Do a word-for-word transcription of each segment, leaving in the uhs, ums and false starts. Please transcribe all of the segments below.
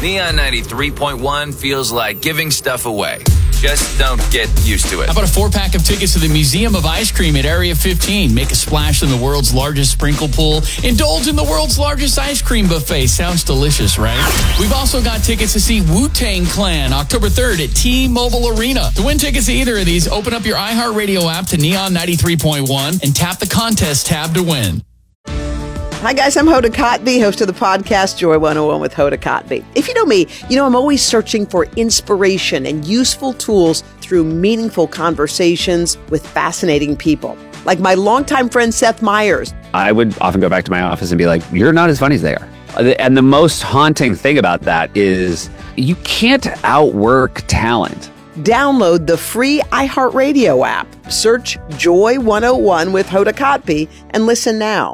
Neon ninety-three point one feels like giving stuff away. Just don't get used to it. How about a four-pack of tickets to the Museum of Ice Cream at Area fifteen? Make a splash in the world's largest sprinkle pool. Indulge in the world's largest ice cream buffet. Sounds delicious, right? We've also got tickets to see Wu-Tang Clan October third at T-Mobile Arena. To win tickets to either of these, open up your iHeartRadio app to Neon ninety-three point one and tap the contest tab to win. Hi, guys. I'm Hoda Kotb, host of the podcast Joy one oh one with Hoda Kotb. If you know me, you know I'm always searching for inspiration and useful tools through meaningful conversations with fascinating people, like my longtime friend Seth Meyers. I would often go back to my office and be like, you're not as funny as they are. And the most haunting thing about that is you can't outwork talent. Download the free iHeartRadio app. Search Joy one oh one with Hoda Kotb and listen now.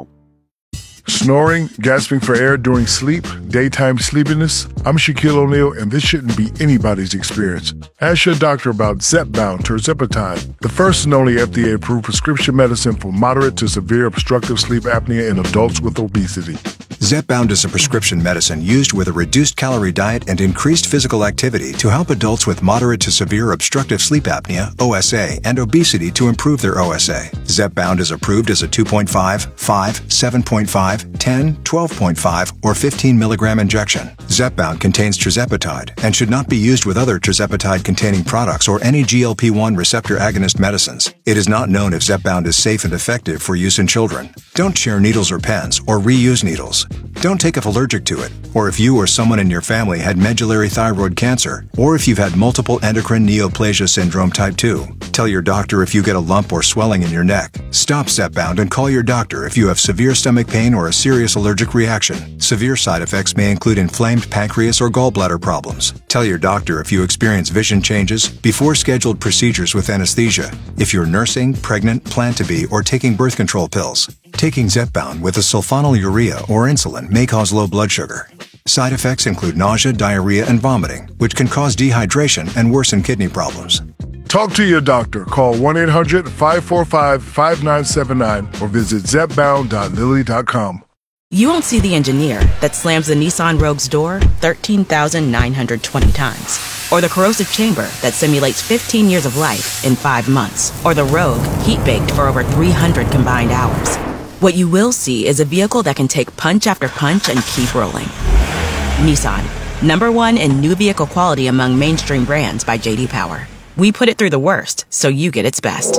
Snoring, gasping for air during sleep, daytime sleepiness. I'm Shaquille O'Neal, and this shouldn't be anybody's experience. Ask your doctor about Zepbound tirzepatide, the first and only F D A-approved prescription medicine for moderate to severe obstructive sleep apnea in adults with obesity. Zepbound is a prescription medicine used with a reduced calorie diet and increased physical activity to help adults with moderate to severe obstructive sleep apnea, O S A, and obesity to improve their O S A. Zepbound is approved as a two point five, five, seven point five, ten, twelve point five, or fifteen milligram injection. Zepbound contains tirzepatide and should not be used with other tirzepatide-containing products or any G L P one receptor agonist medicines. It is not known if Zepbound is safe and effective for use in children. Don't share needles or pens or reuse needles. Don't take if allergic to it, or if you or someone in your family had medullary thyroid cancer, or if you've had multiple endocrine neoplasia syndrome type two. Tell your doctor if you get a lump or swelling in your neck. Stop Zepbound and call your doctor if you have severe stomach pain or a serious allergic reaction. Severe side effects may include inflamed pancreas or gallbladder problems. Tell your doctor if you experience vision changes before scheduled procedures with anesthesia, if you're nursing, pregnant, plan to be, or taking birth control pills. Taking Zepbound with a sulfonylurea or insulin may cause low blood sugar. Side effects include nausea, diarrhea, and vomiting, which can cause dehydration and worsen kidney problems. Talk to your doctor. Call one eight hundred, five four five, five nine seven nine or visit zepbound dot lilly dot com. You won't see the engineer that slams the Nissan Rogue's door thirteen thousand nine hundred twenty times, or the corrosive chamber that simulates fifteen years of life in five months, or the Rogue heat-baked for over three hundred combined hours. What you will see is a vehicle that can take punch after punch and keep rolling. Nissan, number one in new vehicle quality among mainstream brands by J D Power. We put it through the worst, so you get its best.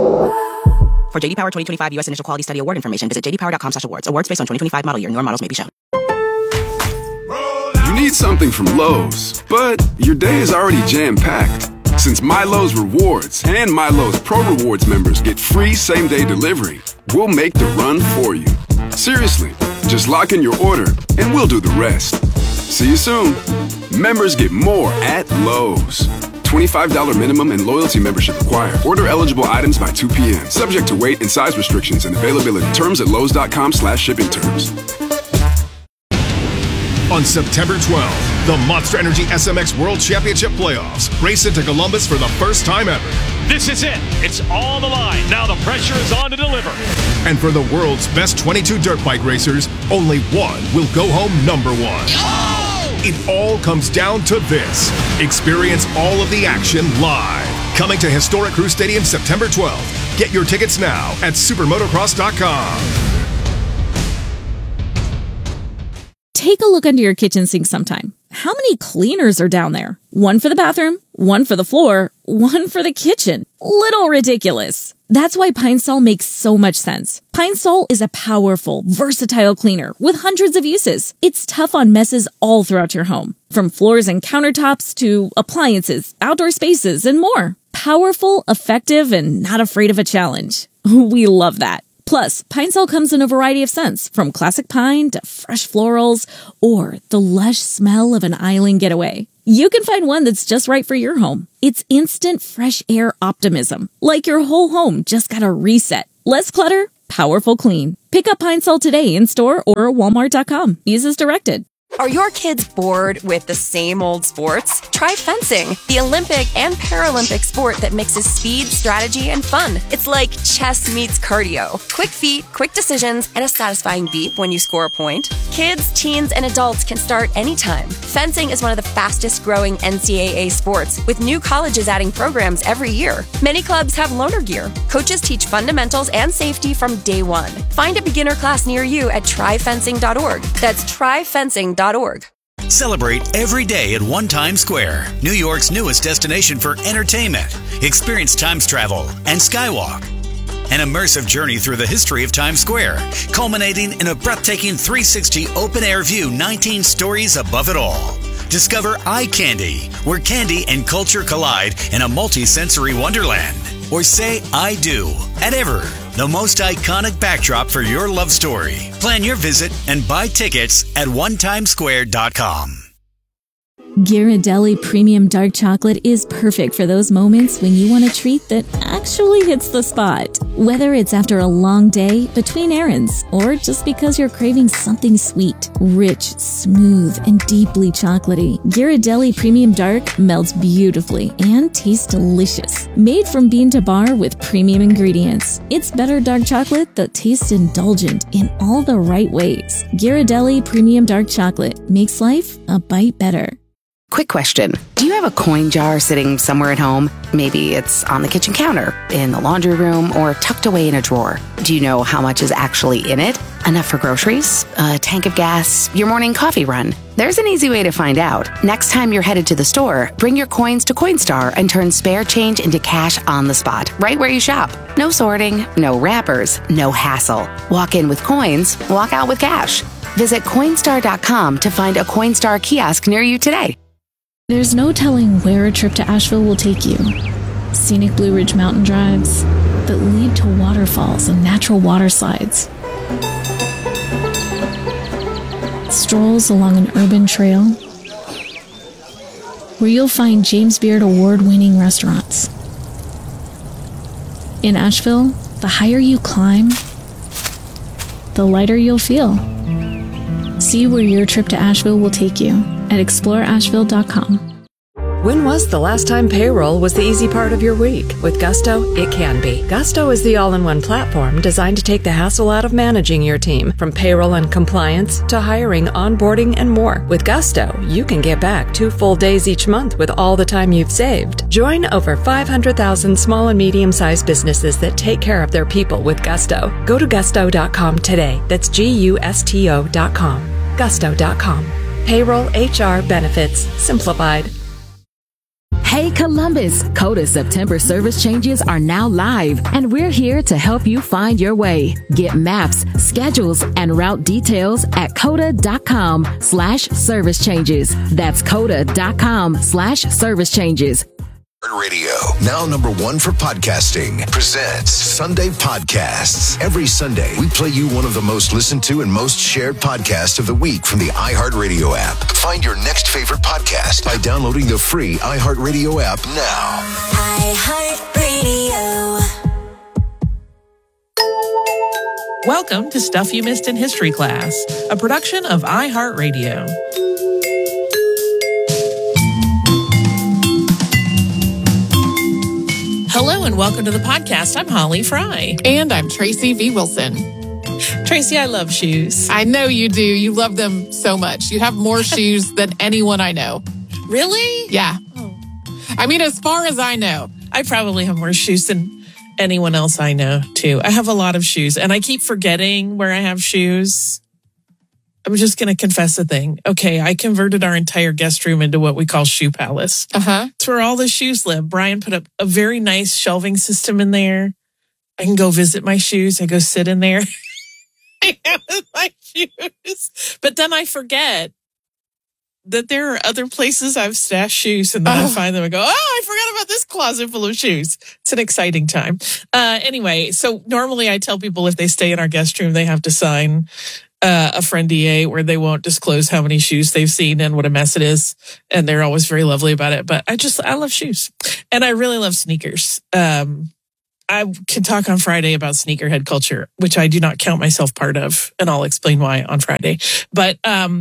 For J D Power twenty twenty-five U S Initial Quality Study Award information, visit j d power dot com slash awards. Awards based on twenty twenty-five model year. Newer models may be shown. You need something from Lowe's, but your day is already jam-packed. Since MyLowe's Rewards and MyLowe's Pro Rewards members get free same-day delivery, we'll make the run for you. Seriously, just lock in your order and we'll do the rest. See you soon. Members get more at Lowe's. twenty-five dollars minimum and loyalty membership required. Order eligible items by two p.m. Subject to weight and size restrictions and availability. Terms at lowes dot com slash shipping terms. On September twelfth, the Monster Energy S M X World Championship Playoffs race into Columbus for the first time ever. This is it. It's on the line. Now the pressure is on to deliver. And for the world's best twenty-two dirt bike racers, only one will go home number one. Oh! It all comes down to this. Experience all of the action live. Coming to historic Crew Stadium September twelfth. Get your tickets now at supermotocross dot com. Take a look under your kitchen sink sometime. How many cleaners are down there? One for the bathroom, one for the floor, one for the kitchen. Little ridiculous. That's why Pine Sol makes so much sense. Pine Sol is a powerful, versatile cleaner with hundreds of uses. It's tough on messes all throughout your home, from floors and countertops to appliances, outdoor spaces, and more. Powerful, effective, and not afraid of a challenge. We love that. Plus, Pine Sol comes in a variety of scents, from classic pine to fresh florals, or the lush smell of an island getaway. You can find one that's just right for your home. It's instant fresh air optimism, like your whole home just got a reset. Less clutter, powerful clean. Pick up Pine Sol today in store or walmart dot com. Use as directed. Are your kids bored with the same old sports? Try fencing, the Olympic and Paralympic sport that mixes speed, strategy, and fun. It's like chess meets cardio. Quick feet, quick decisions, and a satisfying beep when you score a point. Kids, teens, and adults can start anytime. Fencing is one of the fastest growing N C double A sports, with new colleges adding programs every year. Many clubs have loaner gear. Coaches teach fundamentals and safety from day one. Find a beginner class near you at try fencing dot org. That's try fencing dot org. Celebrate every day at One Times Square, New York's newest destination for entertainment. Experience Times travel and Skywalk. An immersive journey through the history of Times Square, culminating in a breathtaking three sixty open-air view, nineteen stories above it all. Discover Eye Candy, where candy and culture collide in a multi-sensory wonderland. Or say I do at Ever, the most iconic backdrop for your love story. Plan your visit and buy tickets at one times square dot com. Ghirardelli Premium Dark Chocolate is perfect for those moments when you want a treat that actually hits the spot. Whether it's after a long day, between errands, or just because you're craving something sweet, rich, smooth, and deeply chocolatey, Ghirardelli Premium Dark melts beautifully and tastes delicious. Made from bean to bar with premium ingredients, it's better dark chocolate that tastes indulgent in all the right ways. Ghirardelli Premium Dark Chocolate makes life a bite better. Quick question. Do you have a coin jar sitting somewhere at home? Maybe it's on the kitchen counter, in the laundry room, or tucked away in a drawer. Do you know how much is actually in it? Enough for groceries? A tank of gas? Your morning coffee run? There's an easy way to find out. Next time you're headed to the store, bring your coins to Coinstar and turn spare change into cash on the spot, right where you shop. No sorting, no wrappers, no hassle. Walk in with coins, walk out with cash. Visit Coinstar dot com to find a Coinstar kiosk near you today. There's no telling where a trip to Asheville will take you. Scenic Blue Ridge mountain drives that lead to waterfalls and natural water slides. Strolls along an urban trail where you'll find James Beard award-winning restaurants. In Asheville, the higher you climb, the lighter you'll feel. See where your trip to Asheville will take you at explore asheville dot com. When was the last time payroll was the easy part of your week? With Gusto, it can be. Gusto is the all-in-one platform designed to take the hassle out of managing your team, from payroll and compliance to hiring, onboarding, and more. With Gusto, you can get back two full days each month with all the time you've saved. Join over five hundred thousand small and medium-sized businesses that take care of their people with Gusto. Go to gusto dot com today. That's G U S T O dot com. gusto dot com. Payroll, H R, benefits, simplified. Hey Columbus, Coda September service changes are now live, and we're here to help you find your way. Get maps, schedules, and route details at coda dot com slash service changes. That's coda dot com slash service changes. Radio, now number one for podcasting, presents Sunday Podcasts. Every Sunday, we play you one of the most listened to and most shared podcasts of the week from the iHeartRadio app. Find your next favorite podcast by downloading the free iHeartRadio app now. iHeartRadio. Welcome to Stuff You Missed in History Class, a production of iHeartRadio. Hello and welcome to the podcast. I'm Holly Fry. And I'm Tracy V. Wilson. Tracy, I love shoes. I know you do. You love them so much. You have more shoes than anyone I know. Really? Yeah. Oh. I mean, as far as I know. I probably have more shoes than anyone else I know, too. I have a lot of shoes, and I keep forgetting where I have shoes. I'm just going to confess a thing. Okay, I converted our entire guest room into what we call Shoe Palace. Uh-huh. It's where all the shoes live. Brian put up a very nice shelving system in there. I can go visit my shoes. I go sit in there. I have my shoes. But then I forget that there are other places I've stashed shoes, and then oh. I find them and go, oh, I forgot about this closet full of shoes. It's an exciting time. Uh, anyway, so normally I tell people if they stay in our guest room, they have to sign Uh, a friend D A where they won't disclose how many shoes they've seen and what a mess it is. And they're always very lovely about it. But I just, I love shoes. And I really love sneakers. Um, I can talk on Friday about sneakerhead culture, which I do not count myself part of. And I'll explain why on Friday. But um,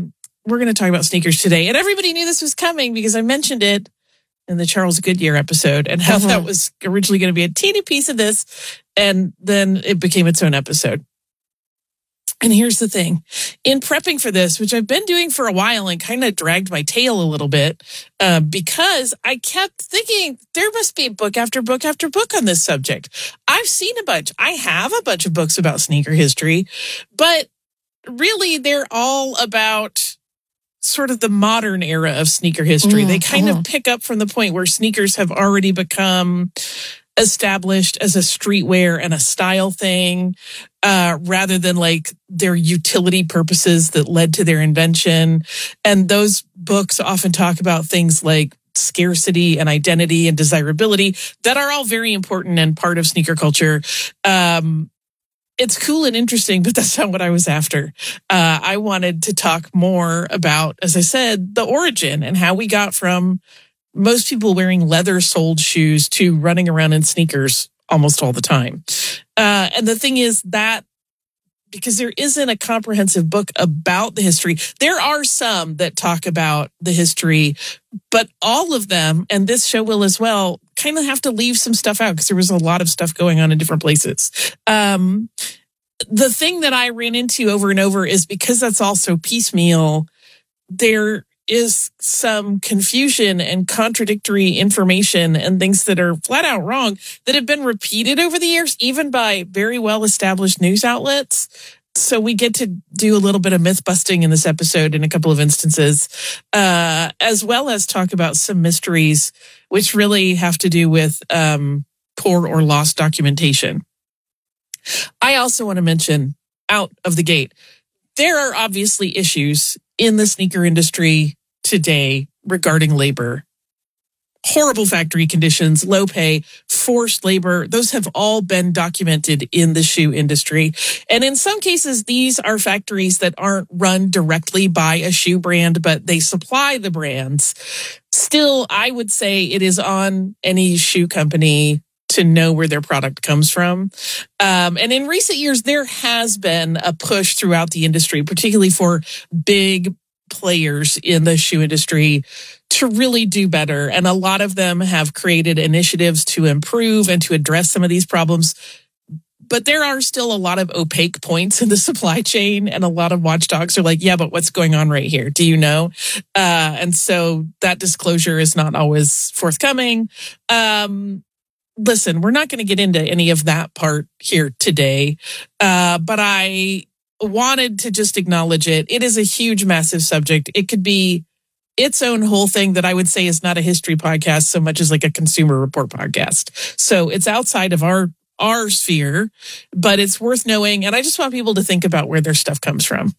we're going to talk about sneakers today. And everybody knew this was coming because I mentioned it in the Charles Goodyear episode and how mm-hmm. that was originally going to be a teeny piece of this. And then it became its own episode. And here's the thing. In prepping for this, which I've been doing for a while and kind of dragged my tail a little bit, uh, because I kept thinking there must be book after book after book on this subject. I've seen a bunch. I have a bunch of books about sneaker history, but really they're all about sort of the modern era of sneaker history. Mm, they kind uh-huh. of pick up from the point where sneakers have already become established as a streetwear and a style thing, uh, rather than like their utility purposes that led to their invention. And those books often talk about things like scarcity and identity and desirability that are all very important and part of sneaker culture. Um, it's cool and interesting, but that's not what I was after. Uh, I wanted to talk more about, as I said, the origin and how we got from most people wearing leather-soled shoes to running around in sneakers almost all the time. Uh, and the thing is that because there isn't a comprehensive book about the history, there are some that talk about the history, but all of them, and this show will as well, kind of have to leave some stuff out because there was a lot of stuff going on in different places. Um, the thing that I ran into over and over is because that's also piecemeal, there is some confusion and contradictory information and things that are flat out wrong that have been repeated over the years, even by very well-established news outlets. So we get to do a little bit of myth busting in this episode in a couple of instances, uh, as well as talk about some mysteries, which really have to do with um, poor or lost documentation. I also want to mention out of the gate, there are obviously issues in the sneaker industry today regarding labor. Horrible factory conditions, low pay, forced labor. Those have all been documented in the shoe industry. And in some cases, these are factories that aren't run directly by a shoe brand, but they supply the brands. Still, I would say it is on any shoe company to know where their product comes from. Um, and in recent years, there has been a push throughout the industry, particularly for big players in the shoe industry to really do better. And a lot of them have created initiatives to improve and to address some of these problems. But there are still a lot of opaque points in the supply chain, and a lot of watchdogs are like, yeah, but what's going on right here? Do you know? Uh, and so that disclosure is not always forthcoming. Um, listen, we're not going to get into any of that part here today. Uh, but I wanted to just acknowledge it. It is a huge, massive subject. It could be its own whole thing that I would say is not a history podcast so much as like a Consumer Report podcast. So it's outside of our our sphere, but it's worth knowing. And I just want people to think about where their stuff comes from.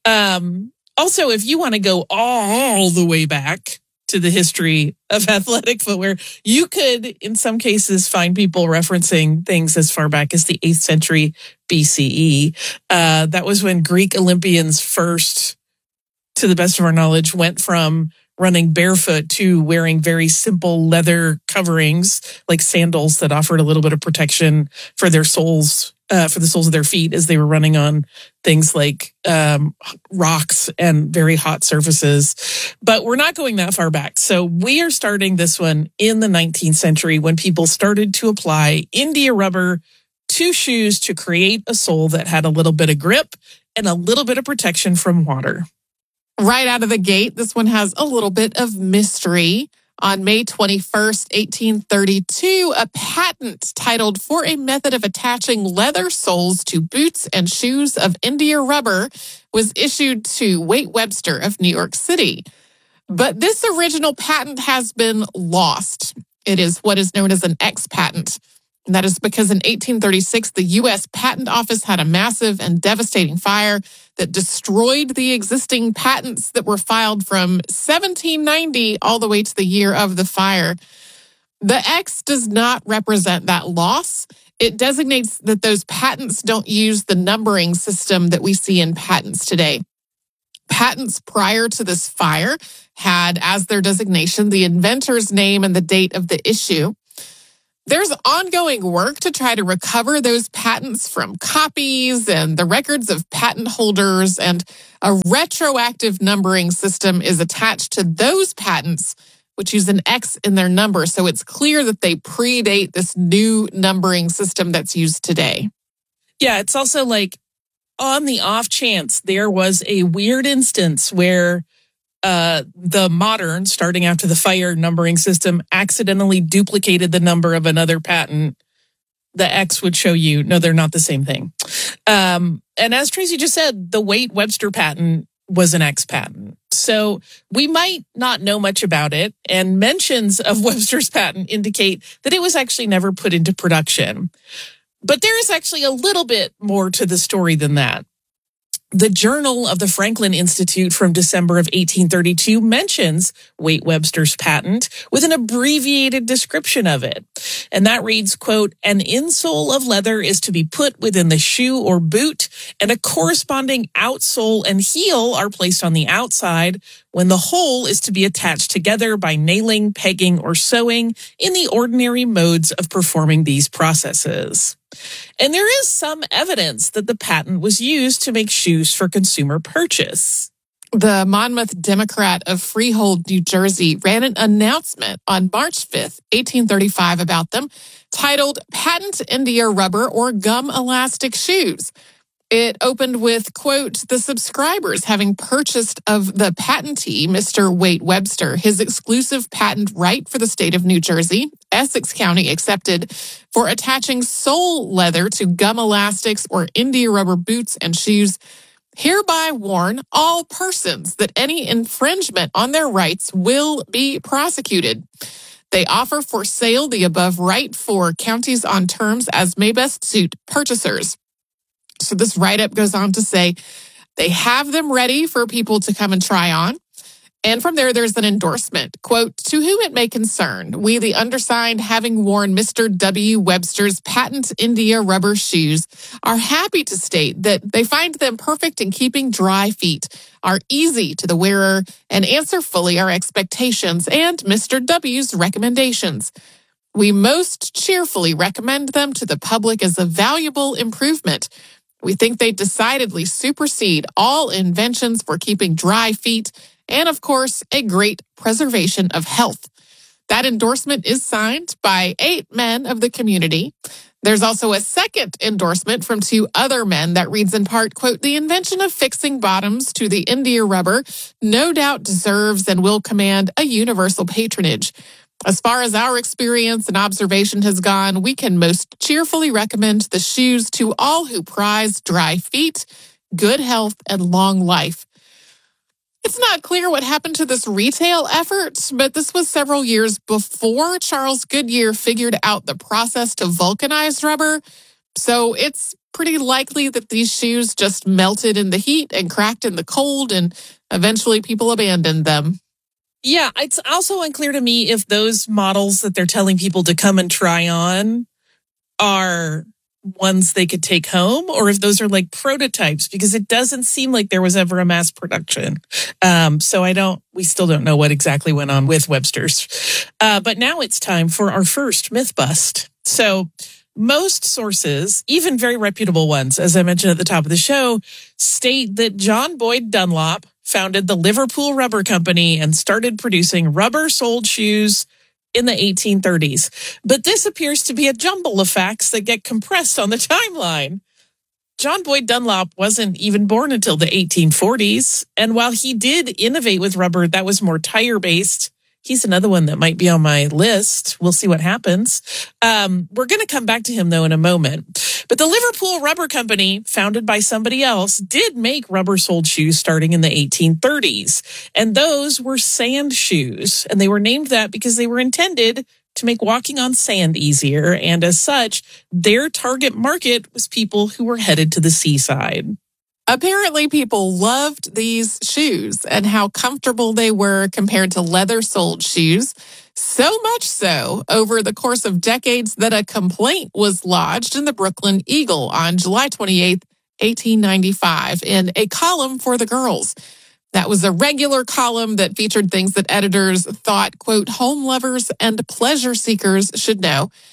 Um, also, if you want to go all the way back to the history of athletic footwear, you could, in some cases, find people referencing things as far back as the eighth century B C E. Uh, that was when Greek Olympians first, to the best of our knowledge, went from running barefoot to wearing very simple leather coverings like sandals that offered a little bit of protection for their soles, uh, for the soles of their feet as they were running on things like um, rocks and very hot surfaces. But we're not going that far back. So we are starting this one in the nineteenth century when people started to apply India rubber to shoes to create a sole that had a little bit of grip and a little bit of protection from water. Right out of the gate, this one has a little bit of mystery. On May twenty-first, eighteen thirty-two, a patent titled For a Method of Attaching Leather Soles to Boots and Shoes of India Rubber was issued to Wait Webster of New York City. But this original patent has been lost. It is what is known as an X patent. And that is because in eighteen thirty-six, the U S Patent Office had a massive and devastating fire that destroyed the existing patents that were filed from seventeen ninety all the way to the year of the fire. The X does not represent that loss. It designates that those patents don't use the numbering system that we see in patents today. Patents prior to this fire had as their designation the inventor's name and the date of the issue. There's ongoing work to try to recover those patents from copies and the records of patent holders, and a retroactive numbering system is attached to those patents, which use an X in their number, so it's clear that they predate this new numbering system that's used today. Yeah, it's also like, on the off chance there was a weird instance where Uh, the modern, starting after the fire numbering system, accidentally duplicated the number of another patent, the X would show you, no, they're not the same thing. Um, and as Tracy just said, the Waite-Webster patent was an X patent. So we might not know much about it, and mentions of Webster's patent indicate that it was actually never put into production. But there is actually a little bit more to the story than that. The Journal of the Franklin Institute from December of eighteen thirty-two mentions Waite-Webster's patent with an abbreviated description of it. And that reads, quote, "An insole of leather is to be put within the shoe or boot, and a corresponding outsole and heel are placed on the outside, when the whole is to be attached together by nailing, pegging, or sewing in the ordinary modes of performing these processes." And there is some evidence that the patent was used to make shoes for consumer purchase. The Monmouth Democrat of Freehold, New Jersey, ran an announcement on March fifth, eighteen thirty-five about them, titled Patent India Rubber or Gum Elastic Shoes. It opened with, quote, "The subscribers having purchased of the patentee, Mister Waite-Webster, his exclusive patent right for the state of New Jersey, Essex County accepted, for attaching sole leather to gum elastics or India rubber boots and shoes, hereby warn all persons that any infringement on their rights will be prosecuted. They offer for sale the above right for counties on terms as may best suit purchasers." So this write-up goes on to say they have them ready for people to come and try on. And from there, there's an endorsement. Quote, "To whom it may concern, we, the undersigned, having worn Mister W. Webster's patent India rubber shoes, are happy to state that they find them perfect in keeping dry feet, are easy to the wearer, and answer fully our expectations and Mister W.'s recommendations. We most cheerfully recommend them to the public as a valuable improvement. We think they decidedly supersede all inventions for keeping dry feet and, of course, a great preservation of health." That endorsement is signed by eight men of the community. There's also a second endorsement from two other men that reads in part, quote, "The invention of fixing bottoms to the India rubber no doubt deserves and will command a universal patronage. As far as our experience and observation has gone, we can most cheerfully recommend the shoes to all who prize dry feet, good health, and long life." It's not clear what happened to this retail effort, but this was several years before Charles Goodyear figured out the process to vulcanize rubber. So it's pretty likely that these shoes just melted in the heat and cracked in the cold, and eventually people abandoned them. Yeah, it's also unclear to me if those models that they're telling people to come and try on are ones they could take home, or if those are like prototypes, because it doesn't seem like there was ever a mass production. Um, so I don't, we still don't know what exactly went on with Webster's. Uh, but now it's time for our first myth bust. So most sources, even very reputable ones, as I mentioned at the top of the show, state that John Boyd Dunlop founded the Liverpool Rubber Company and started producing rubber-soled shoes in the eighteen thirties. But this appears to be a jumble of facts that get compressed on the timeline. John Boyd Dunlop wasn't even born until the eighteen forties. And while he did innovate with rubber that was more tire-based, he's another one that might be on my list. We'll see what happens. Um, we're going to come back to him, though, in a moment. But the Liverpool Rubber Company, founded by somebody else, did make rubber-soled shoes starting in the eighteen thirties. And those were sand shoes. And they were named that because they were intended to make walking on sand easier. And as such, their target market was people who were headed to the seaside. Apparently, people loved these shoes and how comfortable they were compared to leather-soled shoes. So much so, over the course of decades, that a complaint was lodged in the Brooklyn Eagle on July twenty-eighth, eighteen ninety-five, in a column for the girls. That was a regular column that featured things that editors thought, quote, home lovers and pleasure seekers should know.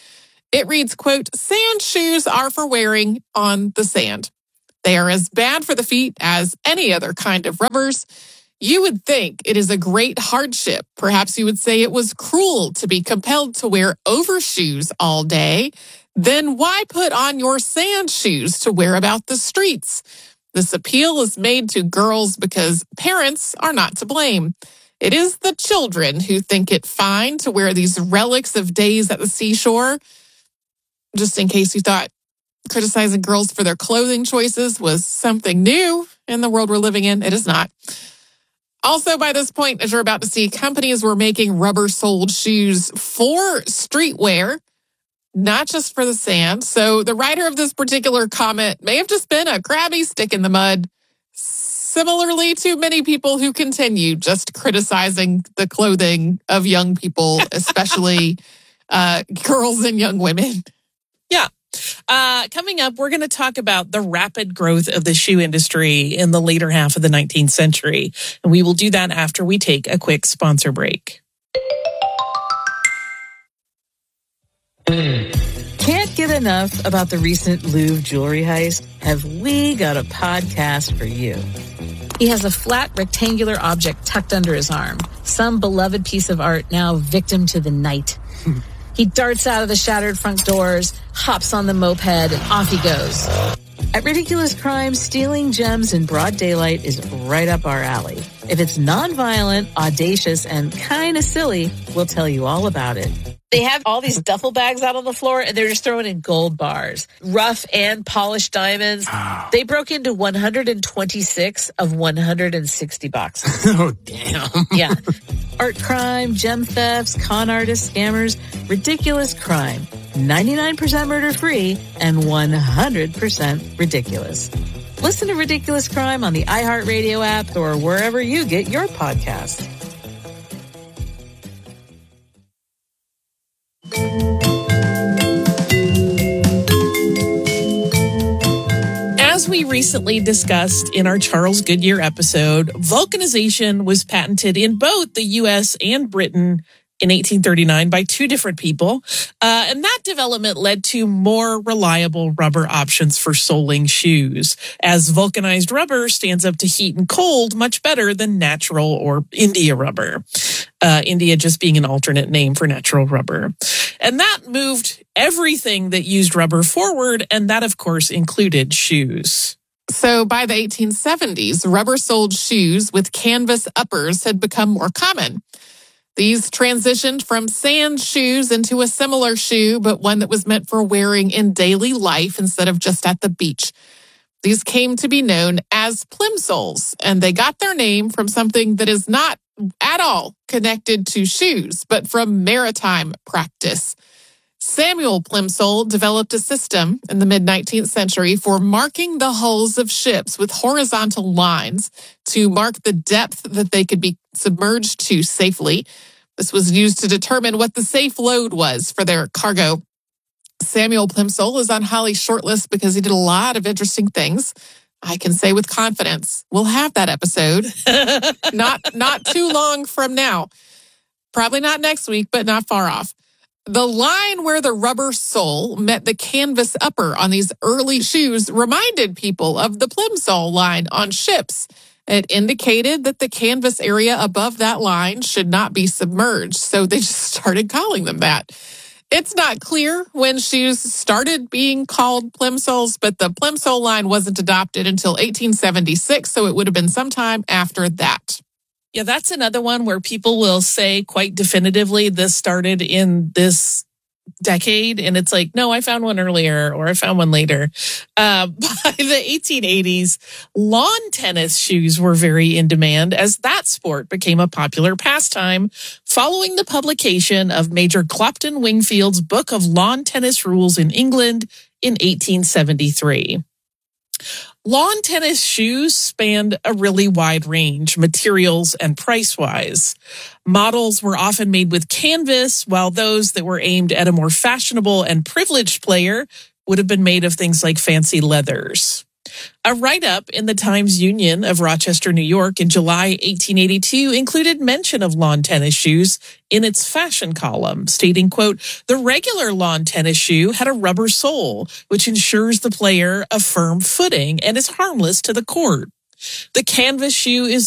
It reads, quote, "Sand shoes are for wearing on the sand. They are as bad for the feet as any other kind of rubbers. You would think it is a great hardship. Perhaps you would say it was cruel to be compelled to wear overshoes all day. Then why put on your sand shoes to wear about the streets? This appeal is made to girls because parents are not to blame. It is the children who think it fine to wear these relics of days at the seashore." Just in case you thought criticizing girls for their clothing choices was something new in the world we're living in, it is not. Also, by this point, as you're about to see, companies were making rubber-soled shoes for streetwear, not just for the sand. So the writer of this particular comment may have just been a crabby stick in the mud, similarly to many people who continue just criticizing the clothing of young people, especially uh, girls and young women. Yeah. Uh, coming up, we're going to talk about the rapid growth of the shoe industry in the later half of the nineteenth century. And we will do that after we take a quick sponsor break. Can't get enough about the recent Louvre jewelry heist? Have we got a podcast for you? He has a flat rectangular object tucked under his arm. Some beloved piece of art now victim to the night. He darts out of the shattered front doors, hops on the moped, and off he goes. At Ridiculous Crime, stealing gems in broad daylight is right up our alley. If it's nonviolent, audacious, and kind of silly, we'll tell you all about it. They have all these duffel bags out on the floor, and they're just throwing in gold bars, rough and polished diamonds. They broke into one hundred twenty-six of one hundred sixty boxes. Oh, damn. Yeah. Art crime, gem thefts, con artists, scammers, ridiculous crime. ninety-nine percent murder-free and one hundred percent ridiculous. Listen to Ridiculous Crime on the iHeartRadio app or wherever you get your podcasts. As we recently discussed in our Charles Goodyear episode, vulcanization was patented in both the U S and Britain in eighteen thirty-nine by two different people. Uh, and that development led to more reliable rubber options for soling shoes, as vulcanized rubber stands up to heat and cold much better than natural or India rubber. Uh, India just being an alternate name for natural rubber. And that moved everything that used rubber forward, and that, of course, included shoes. So by the eighteen seventies, rubber-soled shoes with canvas uppers had become more common. These transitioned from sand shoes into a similar shoe, but one that was meant for wearing in daily life instead of just at the beach. These came to be known as plimsolls, and they got their name from something that is not at all connected to shoes, but from maritime practice. Samuel Plimsoll developed a system in the mid-nineteenth century for marking the hulls of ships with horizontal lines to mark the depth that they could be submerged to safely. This was used to determine what the safe load was for their cargo. Samuel Plimsoll is on Holly's shortlist because he did a lot of interesting things. I can say with confidence, we'll have that episode not not too long from now. Probably not next week, but not far off. The line where the rubber sole met the canvas upper on these early shoes reminded people of the plimsoll line on ships. It indicated that the canvas area above that line should not be submerged, so they just started calling them that. It's not clear when shoes started being called plimsolls, but the plimsoll line wasn't adopted until eighteen seventy-six, so it would have been sometime after that. Yeah, that's another one where people will say quite definitively this started in this decade, and it's like, no, I found one earlier or I found one later. Uh, by the eighteen eighties, lawn tennis shoes were very in demand as that sport became a popular pastime following the publication of Major Clopton Wingfield's Book of Lawn Tennis Rules in England in eighteen seventy-three. Lawn tennis shoes spanned a really wide range, materials and price-wise. Models were often made with canvas, while those that were aimed at a more fashionable and privileged player would have been made of things like fancy leathers. A write-up in the Times-Union of Rochester, New York in July eighteen eighty-two included mention of lawn tennis shoes in its fashion column, stating, quote, the regular lawn tennis shoe had a rubber sole, which ensures the player a firm footing and is harmless to the court. The canvas shoe is